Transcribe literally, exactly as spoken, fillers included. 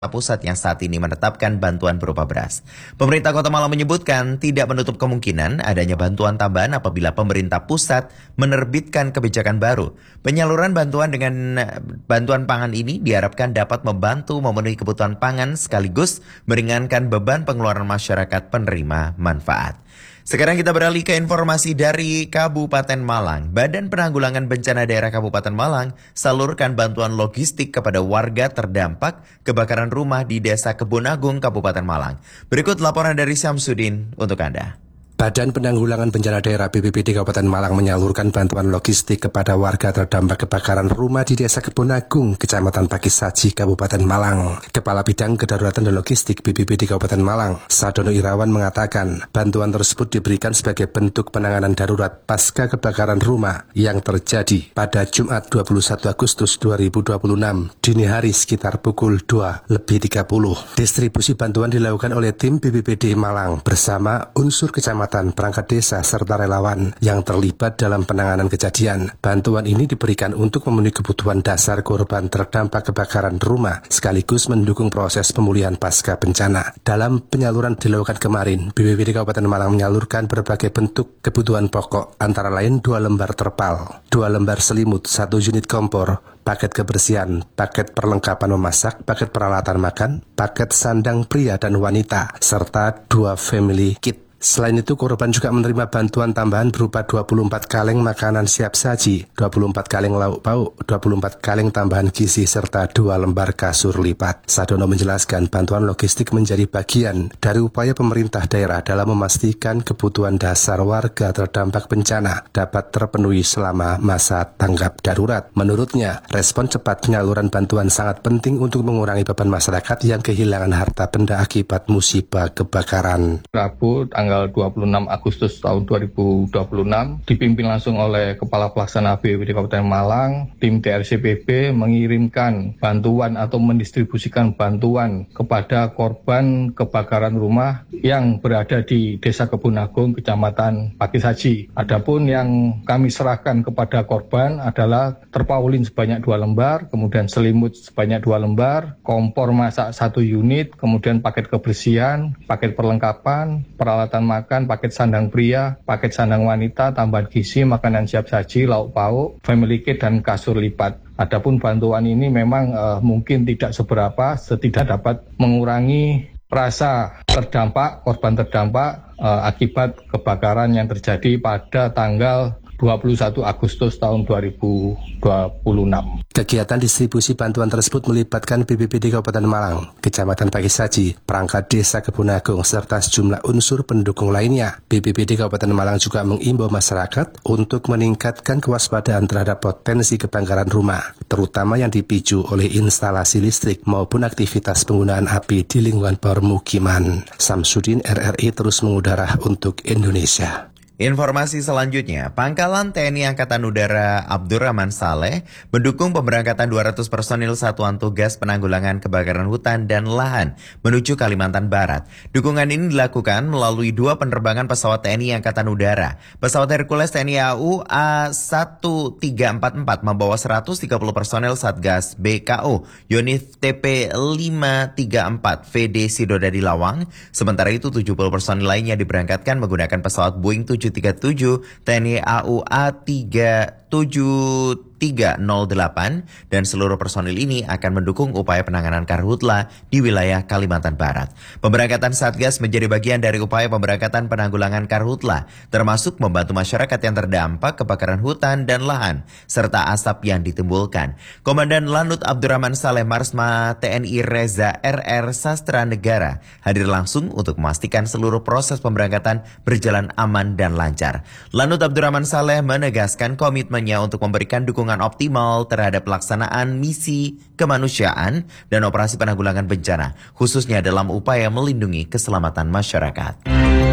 pusat yang saat ini menetapkan bantuan berupa beras. Pemerintah Kota Malang menyebutkan tidak menutup kemungkinan adanya bantuan tambahan apabila pemerintah pusat menerbitkan kebijakan baru. Penyaluran bantuan dengan bantuan pangan ini diharapkan dapat membantu memenuhi kebutuhan pangan sekaligus meringankan beban pengeluaran masyarakat penerima manfaat. Sekarang kita beralih ke informasi dari Kabupaten Malang. Badan Penanggulangan Bencana Daerah Kabupaten Malang salurkan bantuan logistik kepada warga terdampak kebakaran rumah di Desa Kebun Agung, Kabupaten Malang. Berikut laporan dari Syamsuddin untuk Anda. Badan Penanggulangan Bencana Daerah B P B D Kabupaten Malang menyalurkan bantuan logistik kepada warga terdampak kebakaran rumah di Desa Kebun Agung, Kecamatan Pakisaji, Kabupaten Malang. Kepala Bidang Kedaruratan dan Logistik B P B D Kabupaten Malang, Sadono Irawan mengatakan, bantuan tersebut diberikan sebagai bentuk penanganan darurat pasca kebakaran rumah yang terjadi pada Jumat dua puluh satu Agustus dua ribu dua puluh enam, dini hari sekitar pukul dua lebih tiga puluh. Distribusi bantuan dilakukan oleh tim B P B D Malang bersama unsur kecamatan, perangkat desa, serta relawan yang terlibat dalam penanganan kejadian. Bantuan ini diberikan untuk memenuhi kebutuhan dasar korban terdampak kebakaran rumah, sekaligus mendukung proses pemulihan pasca bencana. Dalam penyaluran dilakukan kemarin, B P B D Kabupaten Malang menyalurkan berbagai bentuk kebutuhan pokok, antara lain dua lembar terpal, dua lembar selimut, satu unit kompor, paket kebersihan, paket perlengkapan memasak, paket peralatan makan, paket sandang pria dan wanita, serta dua family kit. Selain itu, korban juga menerima bantuan tambahan berupa dua puluh empat kaleng makanan siap saji, dua puluh empat kaleng lauk pauk, dua puluh empat kaleng tambahan gizi, serta dua lembar kasur lipat. Sadono menjelaskan bantuan logistik menjadi bagian dari upaya pemerintah daerah dalam memastikan kebutuhan dasar warga terdampak bencana dapat terpenuhi selama masa tanggap darurat. Menurutnya, respon cepat penyaluran bantuan sangat penting untuk mengurangi beban masyarakat yang kehilangan harta benda akibat musibah kebakaran. Rabu, tanggal dua puluh enam Agustus tahun dua ribu dua puluh enam, dipimpin langsung oleh Kepala Pelaksana B P B D Kabupaten Malang, tim T R C P B mengirimkan bantuan atau mendistribusikan bantuan kepada korban kebakaran rumah yang berada di Desa Kebun Agung, Kecamatan Pakisaji. Adapun yang kami serahkan kepada korban adalah terpaulin sebanyak dua lembar, kemudian selimut sebanyak dua lembar, kompor masak satu unit, kemudian paket kebersihan, paket perlengkapan, peralatan makan, paket sandang pria, paket sandang wanita, tambahan gizi, makanan siap saji, lauk pauk, family kit, dan kasur lipat. Adapun bantuan ini memang uh, mungkin tidak seberapa, setidak dapat mengurangi rasa terdampak, korban terdampak uh, akibat kebakaran yang terjadi pada tanggal dua puluh satu Agustus tahun dua ribu dua puluh enam. Kegiatan distribusi bantuan tersebut melibatkan B P B D Kabupaten Malang, Kecamatan Pakisaji, perangkat Desa Kebun Agung, serta sejumlah unsur pendukung lainnya. B P B D Kabupaten Malang juga mengimbau masyarakat untuk meningkatkan kewaspadaan terhadap potensi kebakaran rumah, terutama yang dipicu oleh instalasi listrik maupun aktivitas penggunaan api di lingkungan permukiman. Syamsuddin, R R I, terus mengudara untuk Indonesia. Informasi selanjutnya, Pangkalan T N I Angkatan Udara Abdurrahman Saleh mendukung pemberangkatan dua ratus personil Satuan Tugas Penanggulangan Kebakaran Hutan dan Lahan menuju Kalimantan Barat. Dukungan ini dilakukan melalui dua penerbangan pesawat T N I Angkatan Udara. Pesawat Hercules T N I A U A seribu tiga ratus empat puluh empat membawa seratus tiga puluh personel Satgas B K O Unit T P lima tiga empat V D Sidodadi Lawang. Sementara itu tujuh puluh personil lainnya diberangkatkan menggunakan pesawat Boeing tujuh tiga tujuh T N I A U A tiga tujuh tiga nol delapan dan seluruh personil ini akan mendukung upaya penanganan karhutla di wilayah Kalimantan Barat. Pemberangkatan Satgas menjadi bagian dari upaya pemberangkatan penanggulangan karhutla, termasuk membantu masyarakat yang terdampak kebakaran hutan dan lahan, serta asap yang ditimbulkan. Komandan Lanut Abdurrahman Saleh Marsma T N I Reza R R Sastra Negara hadir langsung untuk memastikan seluruh proses pemberangkatan berjalan aman dan lancar. Lanut Abdurrahman Saleh menegaskan komitmennya untuk memberikan dukungan optimal terhadap pelaksanaan misi kemanusiaan dan operasi penanggulangan bencana, khususnya dalam upaya melindungi keselamatan masyarakat.